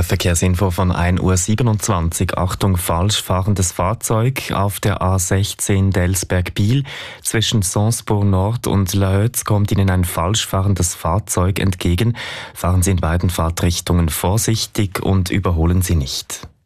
Verkehrsinfo von 1:27 Uhr. Achtung, falsch fahrendes Fahrzeug auf der A16 Delsberg-Biel. Zwischen Sansbourg Nord und La Hötz kommt Ihnen ein falsch fahrendes Fahrzeug entgegen. Fahren Sie in beiden Fahrtrichtungen vorsichtig und überholen Sie nicht.